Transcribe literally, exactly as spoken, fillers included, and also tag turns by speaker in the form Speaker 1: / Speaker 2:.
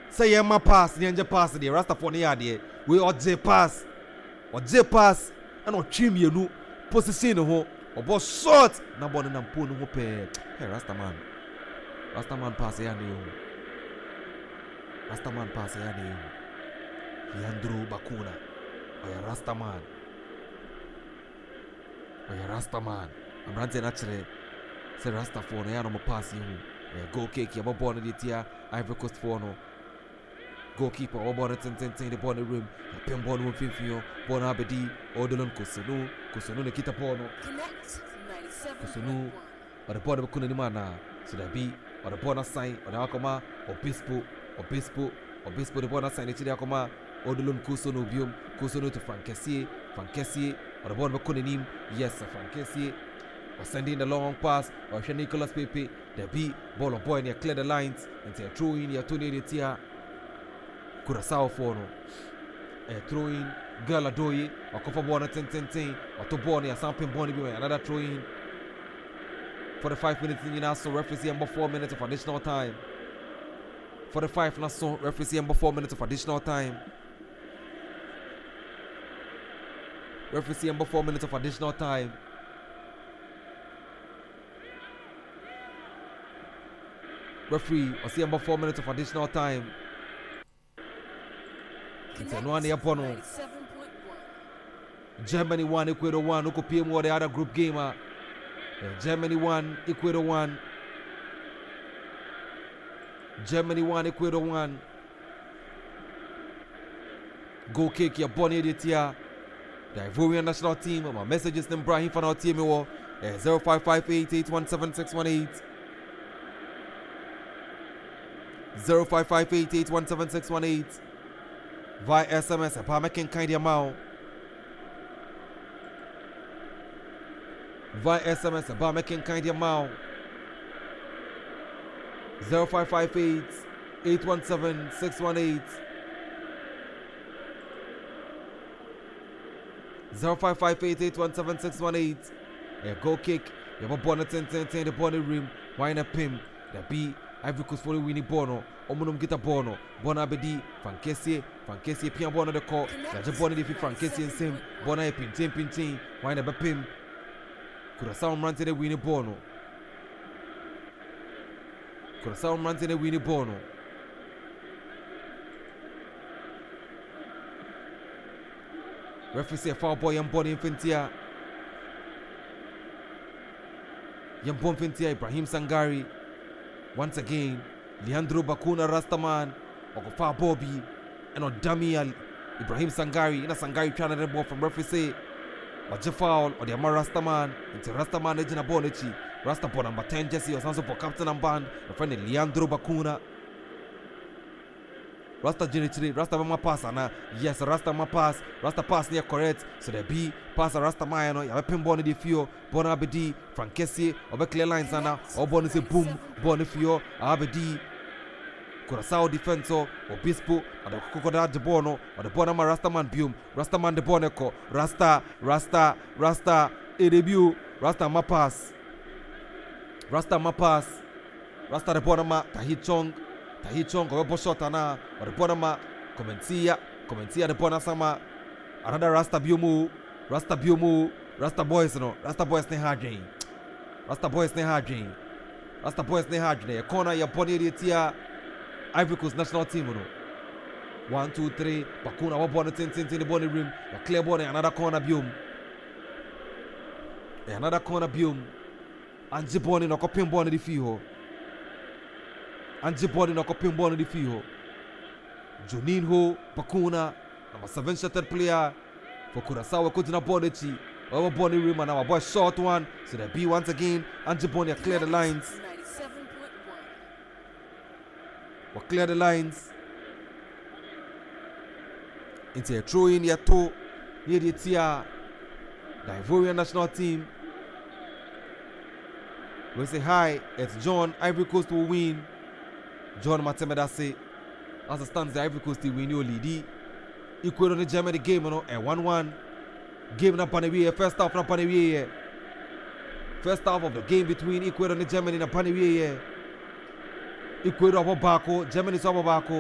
Speaker 1: Say yeah, my pass, the angel pass the Rasta for the idea. We or J pass or J pass and or trim you no position ho or boss short. Na born and pull no pay. Hey, Rasta man. Rasta man pass here new. Rasta man pass here new. Leandro Bacuna. Or a Rasta man. Or a Rasta man. I'm ranting actually. Say Rasta for no no pass you. Go kick your born in the tia. Ivory Coast for no. Goalkeeper, or born at ten ten, the ball in the room, Pim Bon one fifty, Bon Abedi, Odolon Kosunu, Kosunu, the Kita Pono, Kosunu, or the ball of Kunimana, so that be, or the bonus sign, or the Akoma, or Bispo, or Bispo, or Bispo, the bonus sign, the Akoma, Odolon Kosunu, Bium, Kosunu to Frankesi, Frankesi, or the ball of Kunim, yes, Frankesi, or sending the long pass, or Nicolas Pepe, the B, ball of boy, and you clear the lines, and say, throw in your two near tia. Curaçao for no. A throw in, girl Adoye, or cover born at ten ten, or to born a something bonny, another throw in. forty-five minutes in now, so referee number four minutes of additional time. forty-five now, so referee number four minutes of additional time. Referee number four minutes of additional time. Referee, or see number four minutes of additional time. Germany one, Ecuador one. Who could pay more the other group gamer? Germany one, Ecuador one. Germany one, Ecuador one. Go kick your bonnet here. The Ivorian national team. My messages to Brahim for our team. zero five five eight eight one seven six one eight. zero five five eight eight one seven six one eight. Via S M S, a making kind of amount. Via S M S, a making kind of amount. zero five five eight eight one seven six one eight. zero five five eight eight one seven six one eight. A goal kick. You have a bonnet ten ten ten, the bonnet rim. Wine a pim. The B. Ivory Coast for the winning bono. Omunum get a bono. Bona Abedi. Frankesi. Frankesi. Pian bono the court. Raja bono the Frankesi and Sim. Bona a pin. Tin pin tin. Wine a pim. Curaçao run to the winning bono. Curaçao run to the winning bono. Referee say foul boy young body infantia. Young boy infantia Ibrahim Sangari. Once again, Leandro Bacuna Rastaman, Okofa Bobby, and on dummy Ibrahim Sangari, in a Sangari trying to ball from referee say, or Jafal, or the Amar Rastaman, into Rastaman Ejina Bonichi, Rastapon number ten Jesse, or Sanso for captain and band, a friend Leandro Bacuna. Rasta Genitri, Rasta Mama pass, and yes, Rasta Ma pass, Rasta pass near correct, so the B pass a Rasta Mayano, you have a pin bonnet the Fio, Bonabedi, Frankesi, or clear lines, and or Bonisi boom, Bonifio, Abedi, Curaçao defensor, Obispo, or the Crocodile de Bono, or the Bonama Rastaman Bium, Rastaman de Boneco, Rasta, Rasta, Rasta, a debut, Rasta Ma pass, Rasta Ma pass, Rasta de Bonama, Tahichong. Tahichong ko bo shot na or the bonama Comencia Comencia the bona sama another Rasta Biomu Rasta Biomu Rasta boys no Rasta boys ne harding Rasta boys ne harding Rasta boys ne harding a corner your body tia Ivory Coast national team no one two three Bacuna wa bonnet ten ten the body rim a clear body another corner Biom another corner Biom and Jiboni no coping body the fiho and Jiboni no coping ball in the field. Juninho, Bacuna, number seven shuttle player for Curaçao, Coutina Bonichi, our body rim and our boy short one. So they be once again, and Jiboni clear the lines. We'll clear the lines. Into a throw in your toe, near the Tia, the Ivorian national team. We'll say hi, it's John, Ivory Coast will win. John Matemedase, as it stands, the Ivory Coast will win your lead. Equal on the Germany game, you know, a one one game na Panaway, first half na Panaway. First half of the game between Ecuador and Germany na Panaway. Ecuador over Baco, Germany over Baco.